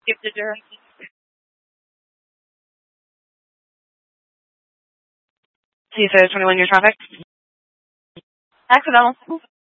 Gifted to her. He said 21 year traffic. Accidental.